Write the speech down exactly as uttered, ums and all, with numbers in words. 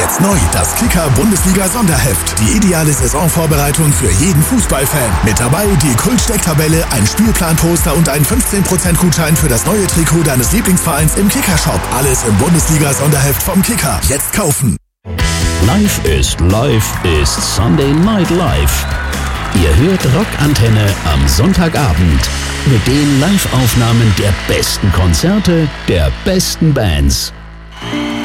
Jetzt neu das Kicker-Bundesliga-Sonderheft. Die ideale Saisonvorbereitung für jeden Fußballfan. Mit dabei die Kult-Stecktabelle, ein Spielplanposter und ein fünfzehn Prozent Gutschein für das neue Trikot deines Lieblingsvereins im Kicker-Shop. Alles im Bundesliga-Sonderheft vom Kicker. Jetzt kaufen. Live ist Live ist Sunday Night Live. Ihr hört Rockantenne am Sonntagabend mit den Live-Aufnahmen der besten Konzerte der besten Bands.